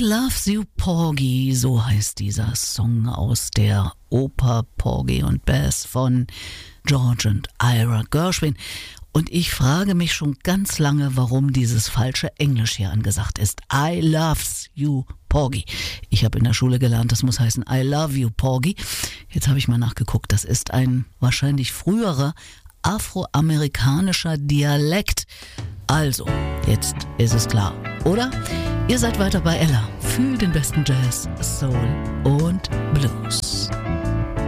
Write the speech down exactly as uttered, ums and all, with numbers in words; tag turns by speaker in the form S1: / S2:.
S1: Loves You Porgy, so heißt dieser Song aus der Oper Porgy und Bess von George und Ira Gershwin. Und ich frage mich schon ganz lange, warum dieses falsche Englisch hier angesagt ist. I loves you, Porgy. Ich habe in der Schule gelernt, das muss heißen I love you, Porgy. Jetzt habe ich mal nachgeguckt, das ist ein wahrscheinlich früherer afroamerikanischer Dialekt. Also, jetzt ist es klar, oder? Ihr seid weiter bei Ella für den besten Jazz, Soul und Blues.